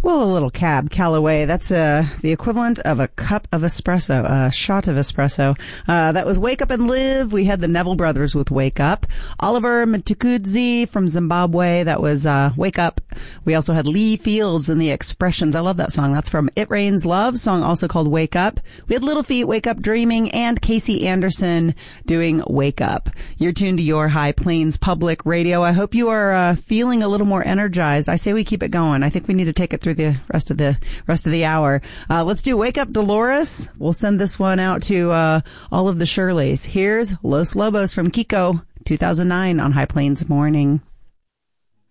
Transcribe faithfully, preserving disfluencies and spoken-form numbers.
Well, a little cab Callaway. That's uh, the equivalent of a cup of espresso, a shot of espresso. Uh, that was Wake Up and Live. We had the Neville Brothers with Wake Up. Oliver Mtukudzi from Zimbabwe. That was uh, Wake Up. We also had Lee Fields and the Expressions. I love that song. That's from It Rains Love, song also called Wake Up. We had Little Feat, Wake Up Dreaming, and Casey Anderson doing Wake Up. You're tuned to your High Plains Public Radio. I hope you are uh, feeling a little more energized. I say we keep it going. I think we need to take it through the rest of the rest of the hour. Uh, let's do Wake Up Dolores. We'll send this one out to uh, all of the Shirleys. Here's Los Lobos from Kiko, two thousand nine on High Plains Morning.